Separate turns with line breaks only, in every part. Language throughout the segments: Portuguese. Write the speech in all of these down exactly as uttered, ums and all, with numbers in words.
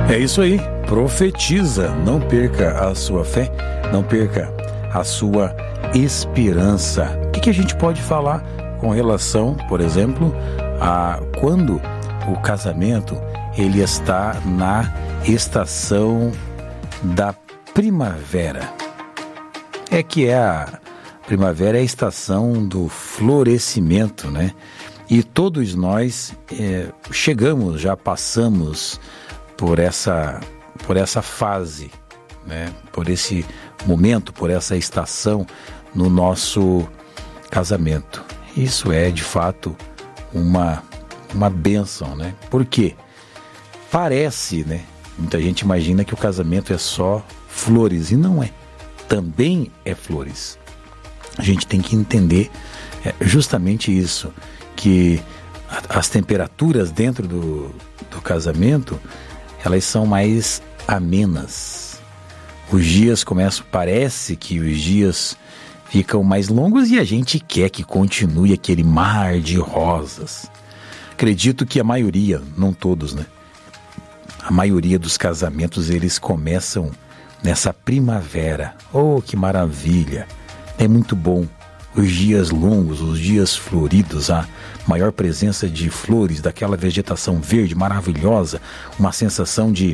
É isso aí, profetiza, não perca a sua fé, não perca a sua esperança. O que, que a gente pode falar com relação, por exemplo, a quando o casamento ele está na estação da primavera? É que é a primavera é a estação do florescimento, né? E todos nós é, chegamos, já passamos por essa, por essa fase, né? Por esse momento, por essa estação no nosso casamento. Isso é, de fato, uma, uma bênção, né? Por quê? Parece, né? Muita gente imagina que o casamento é só flores, e não é. Também é flores. A gente tem que entender é, justamente isso, que as temperaturas dentro do, do casamento, elas são mais amenas. Os dias começam, parece que os dias ficam mais longos e a gente quer que continue aquele mar de rosas. Acredito que a maioria, não todos, né? A maioria dos casamentos, eles começam nessa primavera. Oh, que maravilha! É muito bom. Os dias longos, os dias floridos, a maior presença de flores, daquela vegetação verde maravilhosa, uma sensação de,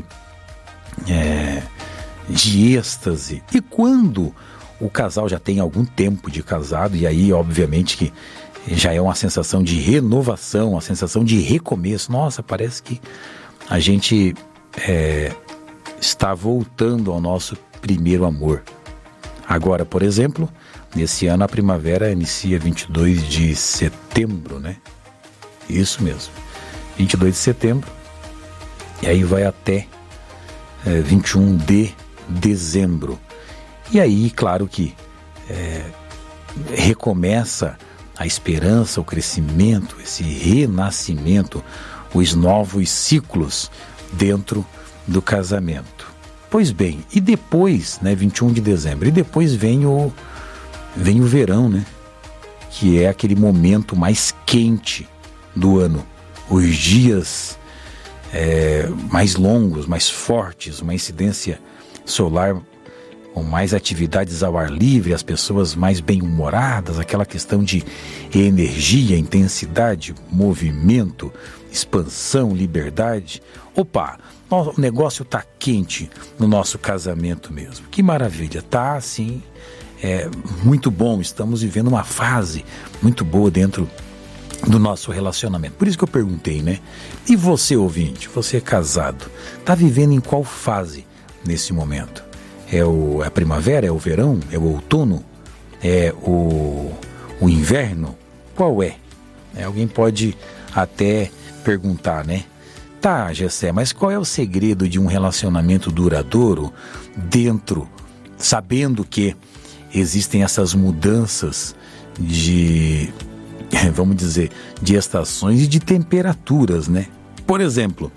é, de êxtase. E quando o casal já tem algum tempo de casado, e aí obviamente que já é uma sensação de renovação, uma sensação de recomeço. Nossa, parece que a gente é, está voltando ao nosso primeiro amor. Agora, por exemplo, nesse ano a primavera inicia vinte e dois de setembro, né? Isso mesmo, vinte e dois de setembro, e aí vai até é, vinte e um de dezembro. E aí, claro que é, recomeça a esperança, o crescimento, esse renascimento, os novos ciclos dentro do casamento. Pois bem, e depois, né, vinte e um de dezembro, e depois vem o, vem o verão, né? Que é aquele momento mais quente do ano. Os dias é, mais longos, mais fortes, uma incidência solar com mais atividades ao ar livre, as pessoas mais bem-humoradas, aquela questão de energia, intensidade, movimento, expansão, liberdade. Opa, o negócio tá quente no nosso casamento mesmo. Que maravilha, tá assim, é muito bom, estamos vivendo uma fase muito boa dentro do nosso relacionamento. Por isso que eu perguntei, né? E você, ouvinte, você é casado, tá vivendo em qual fase nesse momento? É o, a primavera, é o verão, é o outono, é o, o inverno? Qual é? é? Alguém pode até perguntar, né? Tá, Gessé, mas qual é o segredo de um relacionamento duradouro dentro, sabendo que existem essas mudanças de, vamos dizer, de estações e de temperaturas, né? Por exemplo,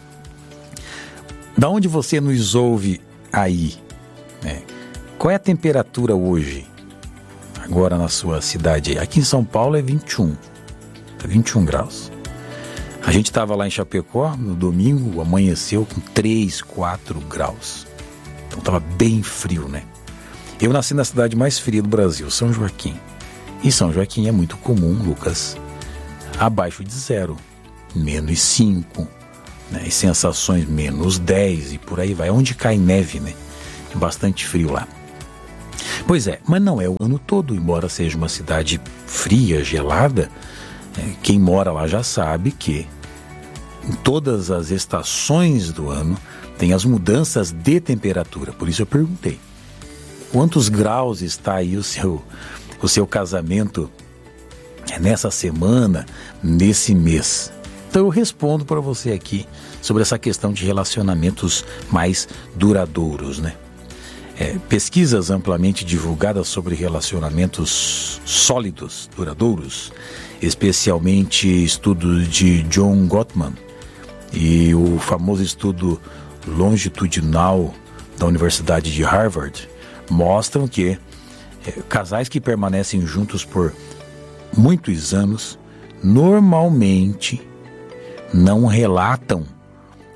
da onde você nos ouve aí, né? Qual é a temperatura hoje, agora na sua cidade? Aqui em São Paulo é vinte e um, é vinte e um graus. A gente estava lá em Chapecó no domingo, amanheceu com três, quatro graus. Então estava bem frio, né? Eu nasci na cidade mais fria do Brasil, São Joaquim. E São Joaquim é muito comum, Lucas, abaixo de zero, menos cinco, né? E sensações menos dez e por aí vai. Onde cai neve, né? Tem bastante frio lá. Pois é, mas não é o ano todo, embora seja uma cidade fria, gelada. Quem mora lá já sabe que em todas as estações do ano tem as mudanças de temperatura. Por isso eu perguntei, quantos graus está aí o seu, o seu casamento nessa semana, nesse mês? Então eu respondo para você aqui sobre essa questão de relacionamentos mais duradouros, né? É, pesquisas amplamente divulgadas sobre relacionamentos sólidos, duradouros, especialmente estudos de John Gottman e o famoso estudo longitudinal da Universidade de Harvard, mostram que é, casais que permanecem juntos por muitos anos normalmente não relatam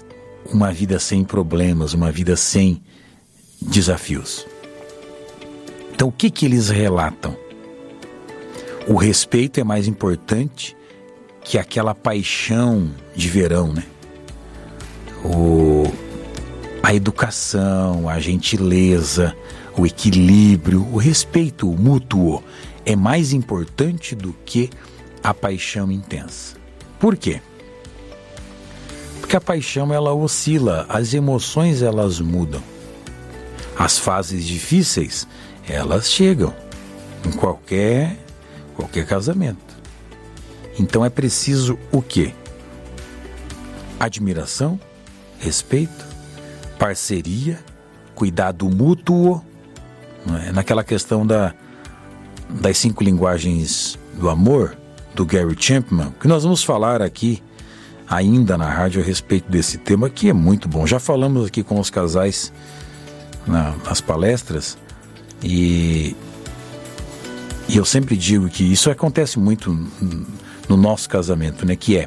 uma vida sem problemas, uma vida sem desafios. Então, o que que eles relatam? O respeito é mais importante que aquela paixão de verão, né? O, a educação, a gentileza, o equilíbrio, o respeito mútuo é mais importante do que a paixão intensa. Por quê? Porque a paixão, ela oscila, as emoções, elas mudam. As fases difíceis, elas chegam em qualquer, qualquer casamento. Então é preciso o quê? Admiração, respeito, parceria, cuidado mútuo, não é? Naquela questão da, das cinco linguagens do amor, do Gary Chapman, que nós vamos falar aqui ainda na rádio a respeito desse tema, que é muito bom. Já falamos aqui com os casais na, nas palestras, e, e eu sempre digo que isso acontece muito no nosso casamento, né? Que é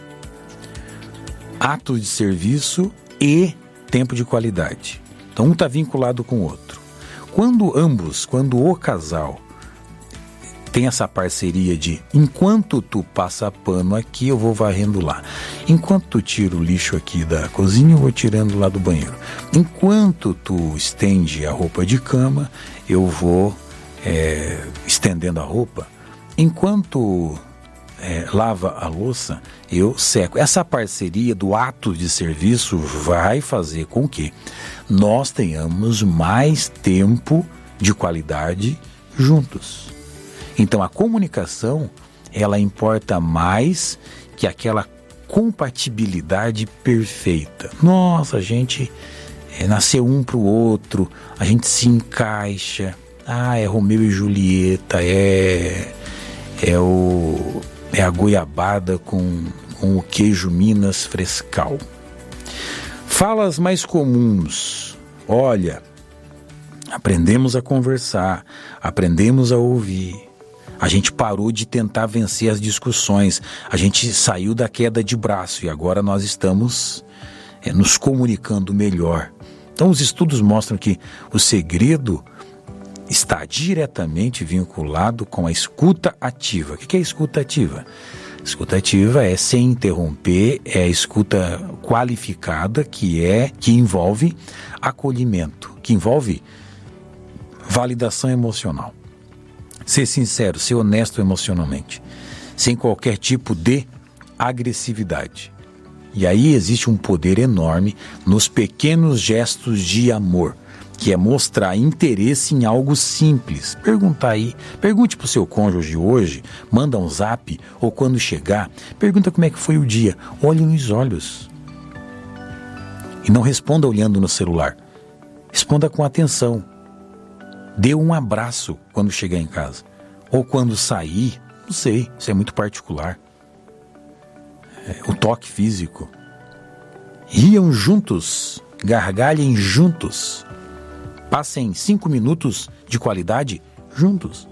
ato de serviço e tempo de qualidade. Então um está vinculado com o outro. Quando ambos, quando o casal tem essa parceria de enquanto tu passa pano aqui, eu vou varrendo lá. Enquanto tu tira o lixo aqui da cozinha, eu vou tirando lá do banheiro. Enquanto tu estende a roupa de cama, eu vou é, estendendo a roupa. Enquanto é, lava a louça, eu seco. Essa parceria do ato de serviço vai fazer com que nós tenhamos mais tempo de qualidade juntos. Então a comunicação, ela importa mais que aquela compatibilidade perfeita. Nossa, a gente é, nasceu um para o outro, a gente se encaixa. Ah, é Romeu e Julieta, é, é, o, é a goiabada com, com o queijo Minas Frescal. Falas mais comuns. Olha, aprendemos a conversar, aprendemos a ouvir. A gente parou de tentar vencer as discussões, a gente saiu da queda de braço e agora nós estamos é, nos comunicando melhor. Então os estudos mostram que o segredo está diretamente vinculado com a escuta ativa. O que é escuta ativa? Escuta ativa é sem interromper, é a escuta qualificada, que é que envolve acolhimento, que envolve validação emocional. Ser sincero, ser honesto emocionalmente, sem qualquer tipo de agressividade. E aí existe um poder enorme nos pequenos gestos de amor, que é mostrar interesse em algo simples. Perguntar aí, pergunte para o seu cônjuge hoje, manda um zap, ou quando chegar, pergunta como é que foi o dia, olhe nos olhos. E não responda olhando no celular, responda com atenção. Dê um abraço quando chegar em casa. Ou quando sair, não sei, isso é muito particular. É, o toque físico. Riam juntos, gargalhem juntos. Passem cinco minutos de qualidade juntos.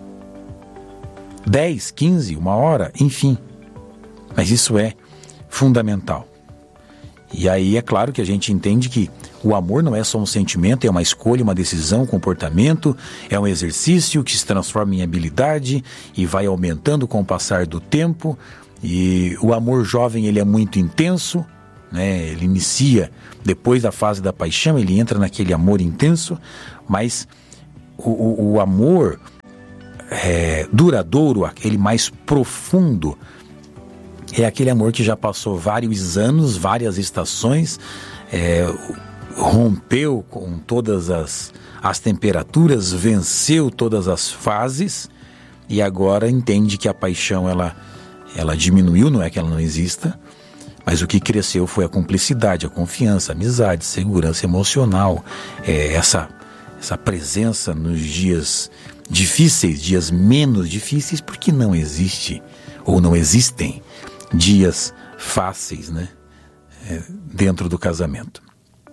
Dez, quinze, uma hora, enfim. Mas isso é fundamental. E aí é claro que a gente entende que o amor não é só um sentimento, é uma escolha, uma decisão, um comportamento, é um exercício que se transforma em habilidade e vai aumentando com o passar do tempo. E o amor jovem, ele é muito intenso, né? Ele inicia depois da fase da paixão, ele entra naquele amor intenso, mas o, o, o amor é, duradouro, aquele mais profundo, é aquele amor que já passou vários anos, várias estações, é, rompeu com todas as, as temperaturas, venceu todas as fases e agora entende que a paixão ela, ela diminuiu, não é que ela não exista, mas o que cresceu foi a cumplicidade, a confiança, a amizade, segurança emocional, é, essa, essa presença nos dias difíceis, dias menos difíceis, porque não existe ou não existem dias fáceis, né, é, dentro do casamento.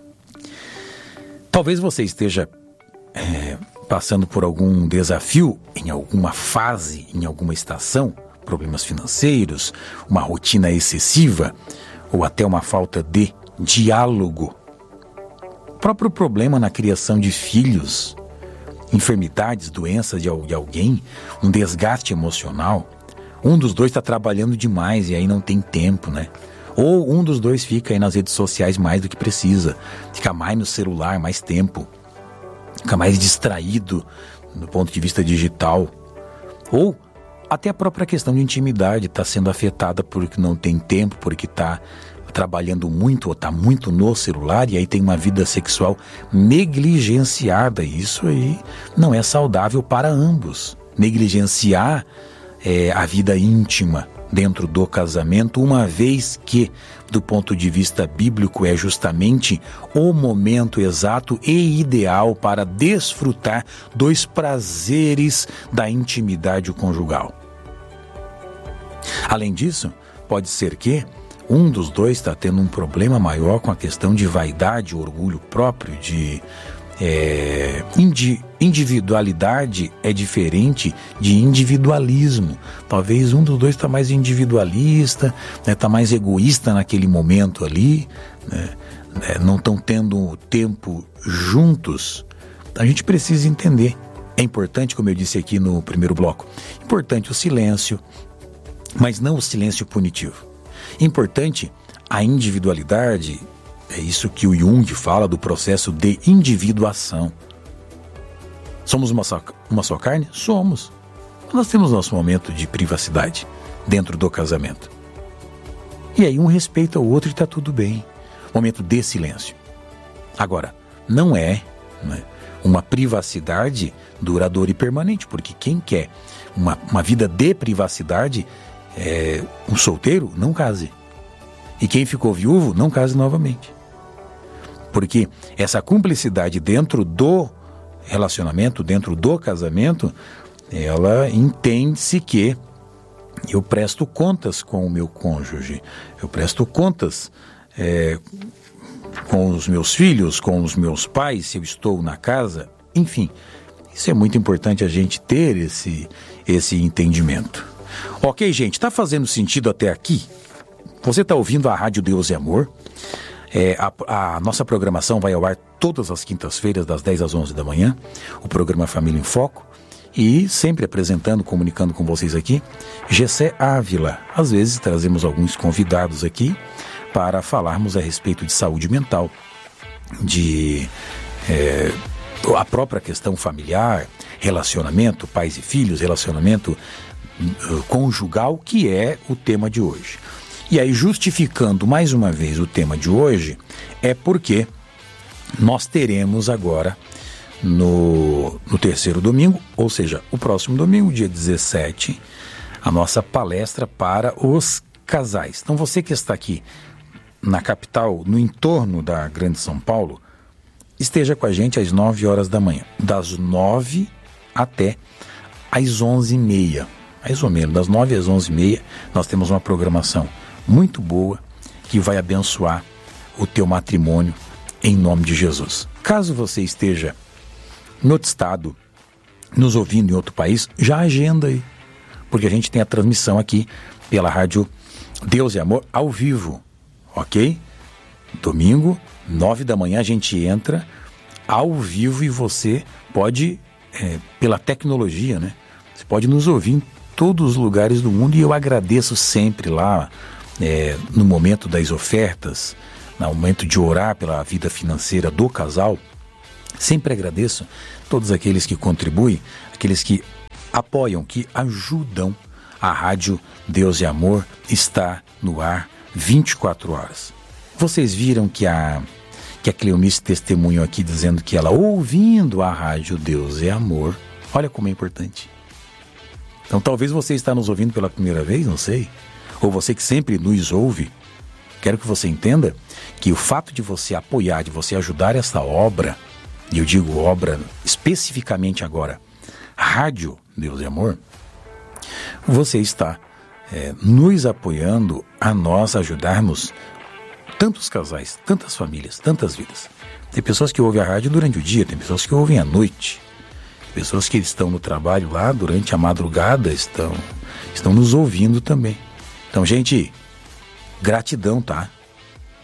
Talvez você esteja é, passando por algum desafio em alguma fase, em alguma estação, problemas financeiros, uma rotina excessiva ou até uma falta de diálogo. O próprio problema na criação de filhos, enfermidades, doenças de alguém, um desgaste emocional. Um dos dois está trabalhando demais e aí não tem tempo, né? Ou um dos dois fica aí nas redes sociais mais do que precisa, fica mais no celular, mais tempo, fica mais distraído do ponto de vista digital. Ou até a própria questão de intimidade está sendo afetada porque não tem tempo, porque está trabalhando muito ou está muito no celular e aí tem uma vida sexual negligenciada. Isso aí não é saudável para ambos. Negligenciar é, a vida íntima dentro do casamento, uma vez que, do ponto de vista bíblico, é justamente o momento exato e ideal para desfrutar dos prazeres da intimidade conjugal. Além disso, pode ser que um dos dois está tendo um problema maior com a questão de vaidade, orgulho próprio, de é, indi, individualidade é diferente de individualismo. Talvez um dos dois está mais individualista, está né, mais egoísta naquele momento ali, né, não estão tendo tempo juntos. A gente precisa entender. É importante, como eu disse aqui no primeiro bloco, importante o silêncio, mas não o silêncio punitivo. Importante a individualidade, é isso que o Jung fala do processo de individuação. Somos uma só, uma só carne? Somos. Nós temos nosso momento de privacidade dentro do casamento. E aí um respeita o outro e está tudo bem. Momento de silêncio. Agora, não é, né, uma privacidade duradoura e permanente, porque quem quer uma, uma vida de privacidade, é, um solteiro, não case. E quem ficou viúvo, não case novamente. Porque essa cumplicidade dentro do relacionamento, dentro do casamento, ela entende-se que eu presto contas com o meu cônjuge, eu presto contas é, com os meus filhos, com os meus pais, se eu estou na casa, enfim. Isso é muito importante a gente ter esse, esse entendimento. Ok, gente, está fazendo sentido até aqui? Você está ouvindo a Rádio Deus e Amor. É, a, a nossa programação vai ao ar todas as quintas-feiras, das dez às onze da manhã. O programa Família em Foco. E sempre apresentando, comunicando com vocês aqui, Gessé Ávila. Às vezes trazemos alguns convidados aqui para falarmos a respeito de saúde mental, de é, a própria questão familiar, relacionamento, pais e filhos, relacionamento uh, conjugal, que é o tema de hoje. E aí, justificando mais uma vez o tema de hoje, é porque nós teremos agora, no, no terceiro domingo, ou seja, o próximo domingo, dia dezessete, a nossa palestra para os casais. Então, você que está aqui na capital, no entorno da Grande São Paulo, esteja com a gente às nove horas da manhã, das nove até às onze e meia, mais ou menos, das nove às onze e meia, nós temos uma programação muito boa, que vai abençoar o teu matrimônio em nome de Jesus. Caso você esteja no outro estado, nos ouvindo em outro país, já agenda aí, porque a gente tem a transmissão aqui pela Rádio Deus e Amor ao vivo, ok? Domingo, nove da manhã, a gente entra ao vivo e você pode, é, pela tecnologia, né? Você pode nos ouvir em todos os lugares do mundo e eu agradeço sempre lá, É, no momento das ofertas, no momento de orar pela vida financeira do casal, sempre agradeço todos aqueles que contribuem, aqueles que apoiam, que ajudam a Rádio Deus e Amor estar no ar vinte e quatro horas. Vocês viram que a, que a Cleonice testemunhou aqui dizendo que ela, ouvindo a Rádio Deus e Amor, olha como é importante. Então talvez você está nos ouvindo pela primeira vez, não sei, ou você que sempre nos ouve, quero que você entenda que o fato de você apoiar, de você ajudar essa obra, e eu digo obra especificamente agora, Rádio Deus e Amor, você está é, nos apoiando a nós ajudarmos tantos casais, tantas famílias, tantas vidas. Tem pessoas que ouvem a rádio durante o dia, tem pessoas que ouvem à noite, pessoas que estão no trabalho lá durante a madrugada, estão, estão nos ouvindo também. Então, gente, gratidão, tá?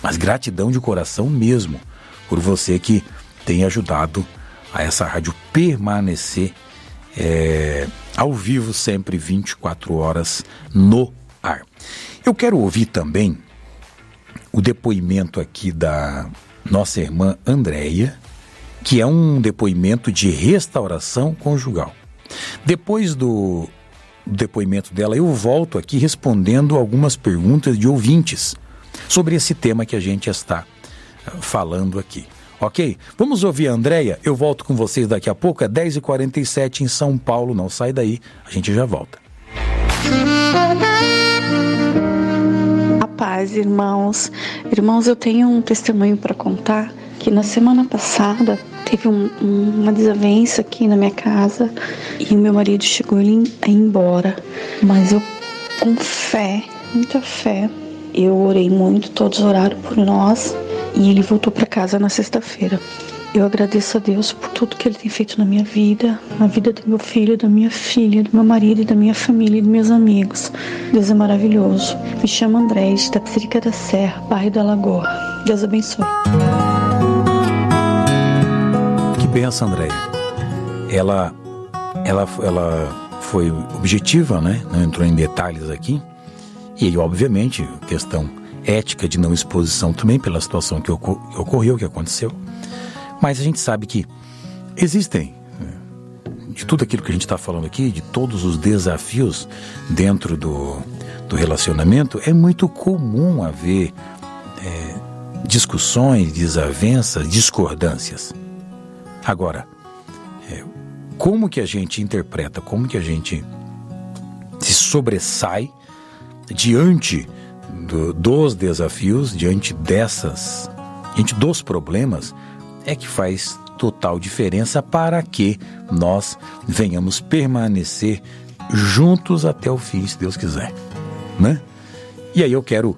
Mas gratidão de coração mesmo por você que tem ajudado a essa rádio permanecer é, ao vivo sempre vinte e quatro horas no ar. Eu quero ouvir também o depoimento aqui da nossa irmã Andréia, que é um depoimento de restauração conjugal. Depois do depoimento dela, eu volto aqui respondendo algumas perguntas de ouvintes sobre esse tema que a gente está falando aqui. Ok? Vamos ouvir a Andréia. Eu volto com vocês daqui a pouco, é dez e quarenta e sete em São Paulo. Não sai daí, a gente já volta.
A paz, irmãos. Irmãos, eu tenho um testemunho para contar, que na semana passada teve um, um, uma desavença aqui na minha casa e o meu marido chegou a ir embora. Mas eu, com fé, muita fé, eu orei muito, todos oraram por nós e ele voltou para casa na sexta-feira. Eu agradeço a Deus por tudo que Ele tem feito na minha vida, na vida do meu filho, da minha filha, do meu marido e da minha família e dos meus amigos. Deus é maravilhoso. Me chamo André, da Tapsirica da Serra, bairro da Lagoa. Deus abençoe.
Que benção, Andréia. Ela, ela, ela foi objetiva, né? Não entrou em detalhes aqui. E, obviamente, questão ética de não exposição também pela situação que ocor- ocorreu, que aconteceu. Mas a gente sabe que existem, de tudo aquilo que a gente está falando aqui, de todos os desafios dentro do, do relacionamento, é muito comum haver é, discussões, desavenças, discordâncias. Agora, é, como que a gente interpreta, como que a gente se sobressai diante do, dos desafios, diante dessas, diante dos problemas, é que faz total diferença para que nós venhamos permanecer juntos até o fim, se Deus quiser, né? E aí eu quero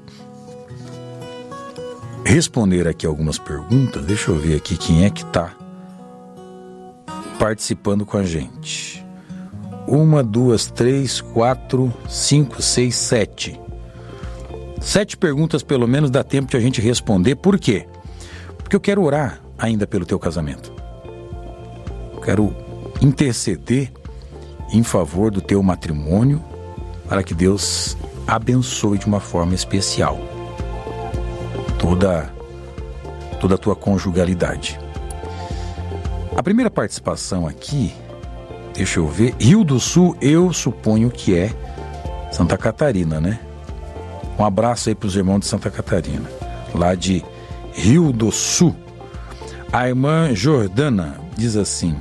responder aqui algumas perguntas. Deixa eu ver aqui quem é que está participando com a gente. Uma, duas, três, quatro, cinco, seis, sete. Sete perguntas pelo menos dá tempo de a gente responder. Por quê? Porque eu quero orar ainda pelo teu casamento. Eu quero interceder em favor do teu matrimônio para que Deus abençoe de uma forma especial toda, toda a tua conjugalidade. A primeira participação aqui, deixa eu ver, Rio do Sul, eu suponho que é Santa Catarina, né? Um abraço aí para os irmãos de Santa Catarina, lá de Rio do Sul. A irmã Jordana diz assim: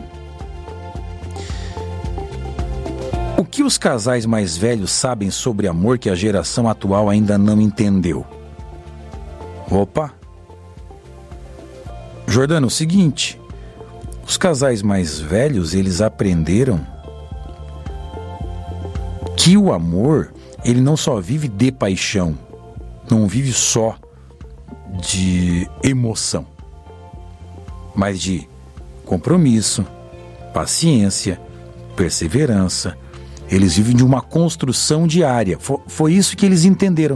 o que os casais mais velhos sabem sobre amor que a geração atual ainda não entendeu? Opa! Jordana, o seguinte, os casais mais velhos, eles aprenderam que o amor, ele não só vive de paixão, não vive só de emoção, mas de compromisso, paciência, perseverança. Eles vivem de uma construção diária. Foi, foi isso que eles entenderam.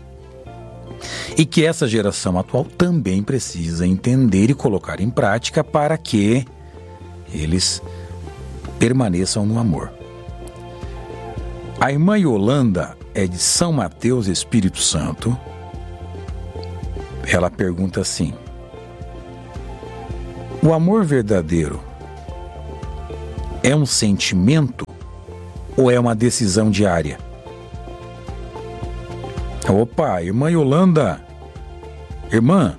E que essa geração atual também precisa entender e colocar em prática para que eles permaneçam no amor. A irmã Yolanda é de São Mateus, Espírito Santo. Ela pergunta assim: o amor verdadeiro é um sentimento ou é uma decisão diária? Opa, irmã Yolanda, irmã,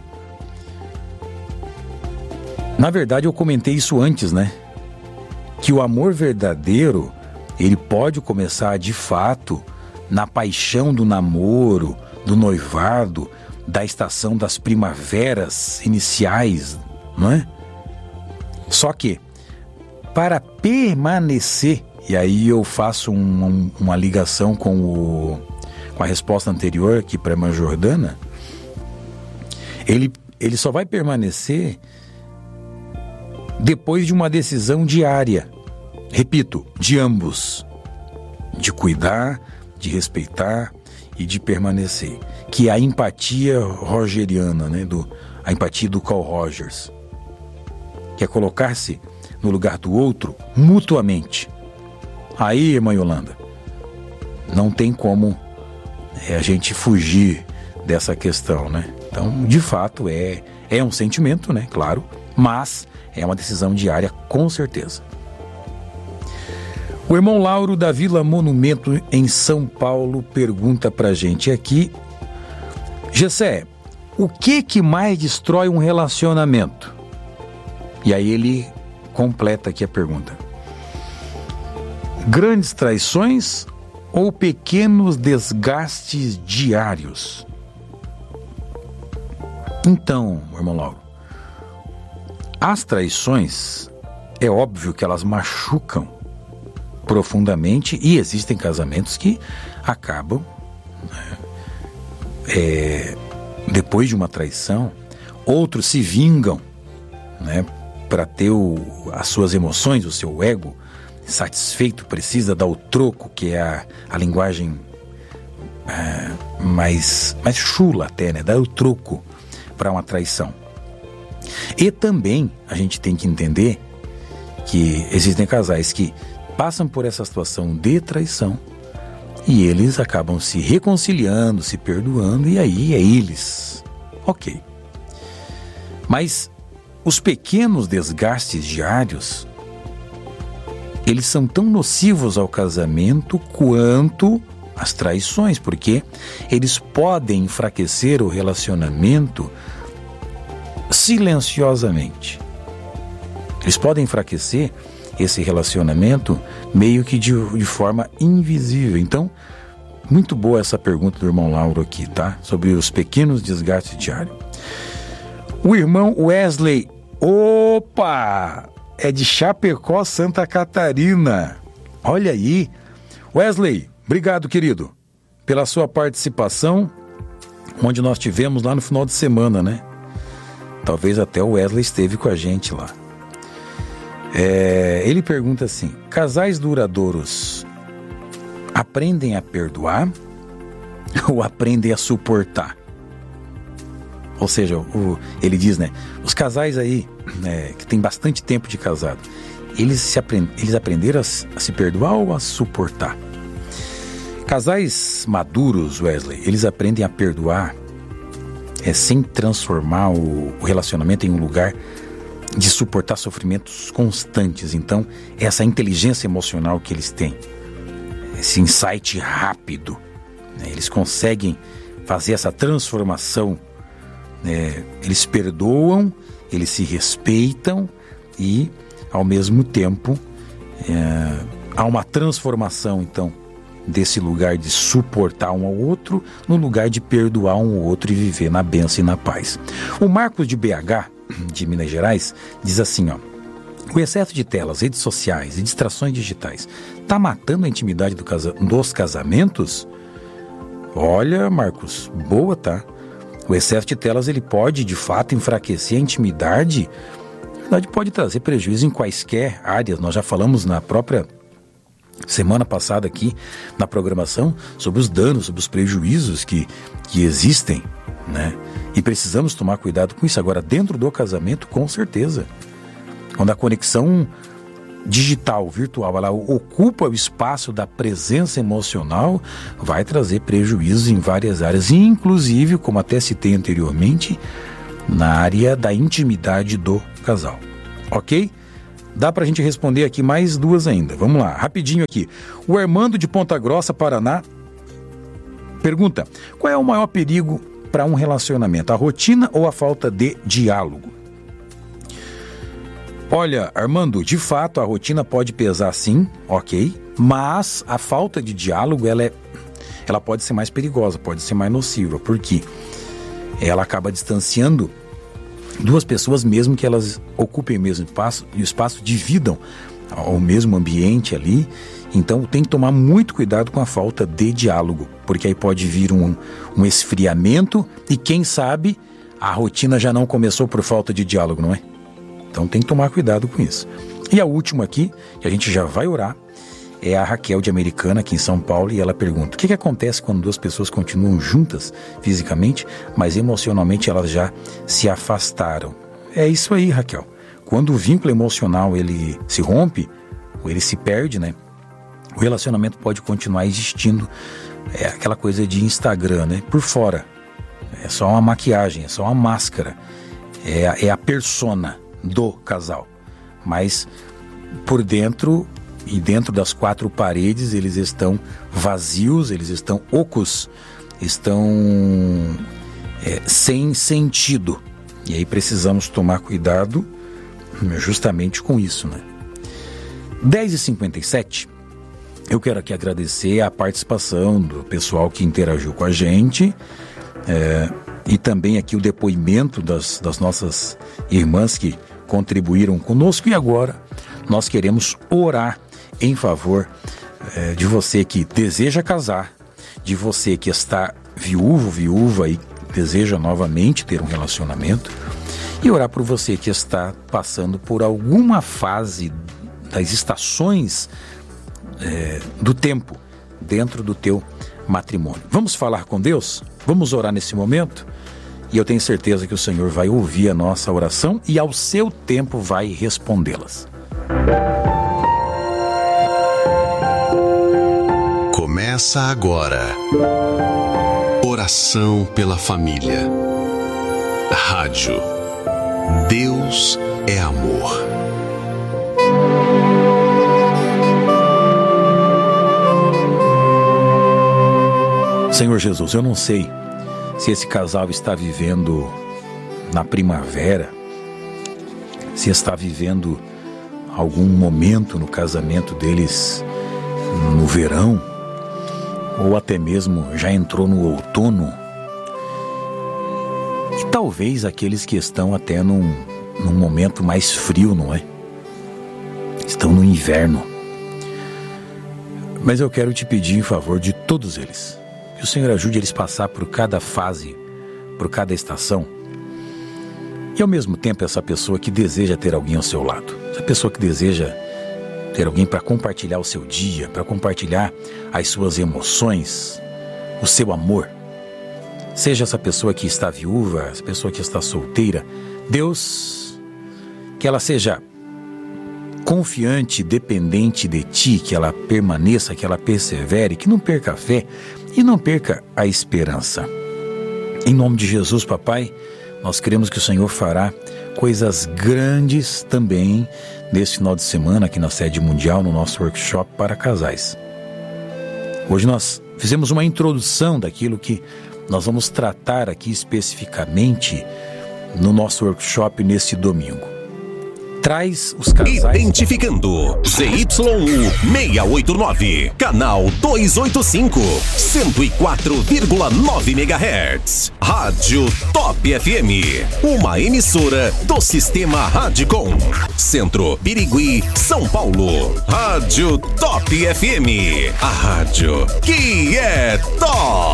na verdade eu comentei isso antes, né? Que o amor verdadeiro, ele pode começar de fato na paixão do namoro, do noivado, da estação das primaveras iniciais, não é? Só que, para permanecer, e aí eu faço um, um, uma ligação com, o, com a resposta anterior aqui para a irmã Jordana, ele, ele só vai permanecer depois de uma decisão diária, repito, de ambos, de cuidar, de respeitar e de permanecer, que é a empatia rogeriana, né? do, a empatia do Carl Rogers, que é colocar-se no lugar do outro mutuamente. Aí, irmã Yolanda, não tem como é, a gente fugir dessa questão, né? Então, de fato, é, é um sentimento, né? Claro, mas é uma decisão diária, com certeza. O irmão Lauro da Vila Monumento, em São Paulo, pergunta pra gente aqui: Gessé, o que que mais destrói um relacionamento? E aí ele completa aqui a pergunta: grandes traições ou pequenos desgastes diários? Então, irmão Lauro, as traições, é óbvio que elas machucam profundamente, e existem casamentos que acabam, né, é, depois de uma traição. Outros se vingam, né, para ter o, as suas emoções, o seu ego satisfeito, precisa dar o troco, que é a, a linguagem é, mais, mais chula até, né, dar o troco para uma traição. E também a gente tem que entender que existem casais que passam por essa situação de traição e eles acabam se reconciliando, se perdoando, e aí é eles. Ok. Mas os pequenos desgastes diários, eles são tão nocivos ao casamento quanto as traições, porque eles podem enfraquecer o relacionamento silenciosamente. Eles podem enfraquecer esse relacionamento meio que de, de forma invisível. Então, muito boa essa pergunta do irmão Lauro aqui, tá? Sobre os pequenos desgastes diários. O irmão Wesley, opa! É de Chapecó, Santa Catarina. Olha aí. Wesley, obrigado, querido, pela sua participação, onde nós tivemos lá no final de semana, né? Talvez até o Wesley esteve com a gente lá. É, ele pergunta assim: casais duradouros aprendem a perdoar ou aprendem a suportar? Ou seja, o, ele diz, né, os casais aí, né, que tem bastante tempo de casado, eles, se aprend, eles aprenderam a, a se perdoar ou a suportar? Casais maduros, Wesley, eles aprendem a perdoar é, sem transformar o, o relacionamento em um lugar de suportar sofrimentos constantes. Então, essa inteligência emocional que eles têm, esse insight rápido, né, eles conseguem fazer essa transformação. É, eles perdoam, eles se respeitam e, ao mesmo tempo, é, há uma transformação, então, desse lugar de suportar um ao outro no lugar de perdoar um ao outro e viver na bênção e na paz. O Marcos de B H, de Minas Gerais, diz assim, ó: o excesso de telas, redes sociais e distrações digitais está matando a intimidade do casa- dos casamentos? Olha, Marcos, boa, tá? O excesso de telas, ele pode, de fato, enfraquecer a intimidade. Na verdade, pode trazer prejuízo em quaisquer áreas. Nós já falamos na própria semana passada aqui, na programação, sobre os danos, sobre os prejuízos que, que existem, né? E precisamos tomar cuidado com isso. Agora, dentro do casamento, com certeza. Quando a conexão digital, virtual, ela ocupa o espaço da presença emocional, vai trazer prejuízos em várias áreas, inclusive, como até citei anteriormente, na área da intimidade do casal. Ok? Dá pra gente responder aqui mais duas ainda. Vamos lá, rapidinho aqui. O Armando de Ponta Grossa, Paraná, pergunta: qual é o maior perigo para um relacionamento, a rotina ou a falta de diálogo? Olha, Armando, de fato a rotina pode pesar sim, ok, mas a falta de diálogo, ela, é, ela pode ser mais perigosa, pode ser mais nociva, porque ela acaba distanciando duas pessoas, mesmo que elas ocupem o mesmo espaço e o espaço dividam o mesmo ambiente ali. Então tem que tomar muito cuidado com a falta de diálogo, porque aí pode vir um, um esfriamento e quem sabe a rotina já não começou por falta de diálogo, não é? Então tem que tomar cuidado com isso. E a última aqui, que a gente já vai orar, é a Raquel de Americana, aqui em São Paulo, e ela pergunta: o que, que acontece quando duas pessoas continuam juntas fisicamente, mas emocionalmente elas já se afastaram? É isso aí, Raquel. Quando o vínculo emocional ele se rompe, ou ele se perde, né? O relacionamento pode continuar existindo. É aquela coisa de Instagram, né? Por fora. É só uma maquiagem, é só uma máscara. É a, é a persona do casal. Mas por dentro e dentro das quatro paredes eles estão vazios, eles estão ocos, estão é, sem sentido. E aí precisamos tomar cuidado justamente com isso, né? dez e cinquenta e sete, eu quero aqui agradecer a participação do pessoal que interagiu com a gente, é, e também aqui o depoimento das, das nossas irmãs que contribuíram conosco. E agora nós queremos orar em favor é, de você que deseja casar, de você que está viúvo, viúva e deseja novamente ter um relacionamento, e orar por você que está passando por alguma fase das estações é, do tempo dentro do teu matrimônio. Vamos falar com Deus? Vamos orar nesse momento? E eu tenho certeza que o Senhor vai ouvir a nossa oração e ao seu tempo vai respondê-las.
Começa agora. Oração pela família. Rádio Deus é amor.
Senhor Jesus, eu não sei se esse casal está vivendo na primavera, se está vivendo algum momento no casamento deles no verão, ou até mesmo já entrou no outono. E talvez aqueles que estão até num, num momento mais frio, não é? Estão no inverno. Mas eu quero te pedir em favor de todos eles, que o Senhor ajude eles a passar por cada fase, por cada estação. E ao mesmo tempo essa pessoa que deseja ter alguém ao seu lado, essa pessoa que deseja ter alguém para compartilhar o seu dia, para compartilhar as suas emoções, o seu amor. Seja essa pessoa que está viúva, essa pessoa que está solteira, Deus, que ela seja confiante, dependente de Ti, que ela permaneça, que ela persevere, que não perca a fé e não perca a esperança. Em nome de Jesus, papai, nós cremos que o Senhor fará coisas grandes também nesse final de semana aqui na sede mundial, no nosso workshop para casais. Hoje nós fizemos uma introdução daquilo que nós vamos tratar aqui especificamente no nosso workshop nesse domingo. Traz os casais...
Identificando Z Y U seiscentos e oitenta e nove, canal duzentos e oitenta e cinco, cento e quatro vírgula nove megahertz. Rádio Top F M, uma emissora do Sistema Radicom. Centro, Birigui, São Paulo. Rádio Top F M, a rádio que é top.